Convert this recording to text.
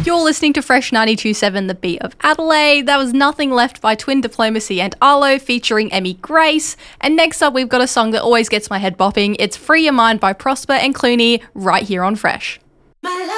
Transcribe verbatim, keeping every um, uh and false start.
You're listening to Fresh ninety-two point seven, The Beat of Adelaide. That was Nothing Left by Twin Diplomacy and Arlo featuring Emmy Grace. And next up, we've got a song that always gets my head bopping. It's Free Your Mind by Prosper and Clooney right here on Fresh.